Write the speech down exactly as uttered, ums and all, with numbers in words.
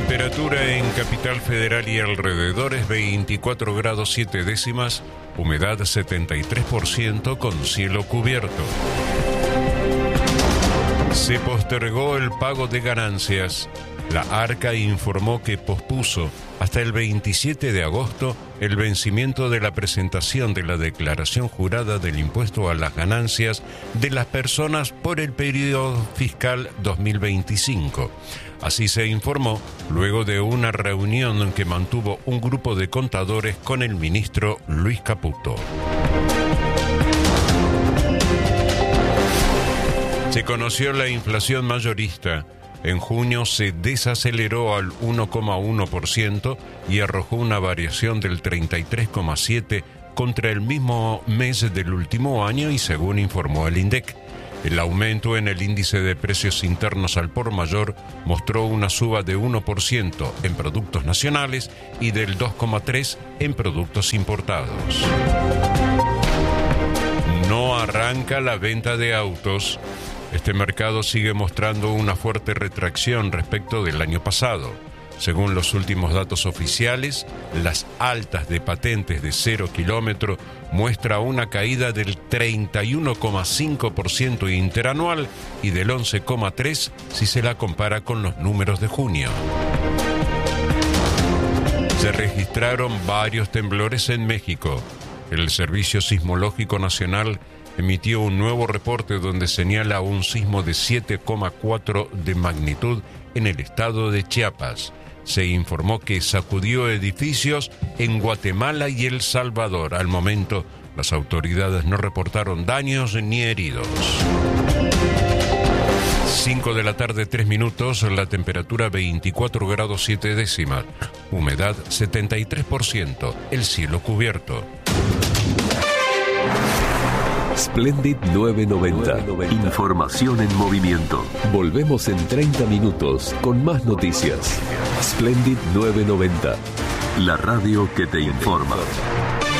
Temperatura en Capital Federal y alrededores veinticuatro grados siete décimas, humedad setenta y tres por ciento con cielo cubierto. Se postergó el pago de ganancias. La ARCA informó que pospuso hasta el veintisiete de agosto el vencimiento de la presentación de la declaración jurada del impuesto a las ganancias de las personas por el periodo fiscal dos mil veinticinco. Así se informó luego de una reunión que mantuvo un grupo de contadores con el ministro Luis Caputo. Se conoció la inflación mayorista. En junio se desaceleró al uno coma uno por ciento y arrojó una variación del treinta y tres coma siete por ciento contra el mismo mes del último año y según informó el INDEC. El aumento en el índice de precios internos al por mayor mostró una suba de uno por ciento en productos nacionales y del dos coma tres por ciento en productos importados. No arranca la venta de autos. Este mercado sigue mostrando una fuerte retracción respecto del año pasado. Según los últimos datos oficiales, las altas de patentes de cero kilómetro muestra una caída del treinta y uno coma cinco por ciento interanual y del once coma tres por ciento si se la compara con los números de junio. Se registraron varios temblores en México. El Servicio Sismológico Nacional emitió un nuevo reporte donde señala un sismo de siete coma cuatro de magnitud en el estado de Chiapas. Se informó que sacudió edificios en Guatemala y El Salvador. Al momento, las autoridades no reportaron daños ni heridos. cinco de la tarde, tres minutos, la temperatura veinticuatro grados siete décimas, humedad setenta y tres por ciento, el cielo cubierto. Splendid novecientos noventa. Información en movimiento. Volvemos en treinta minutos con más noticias. Splendid novecientos noventa. La radio que te informa.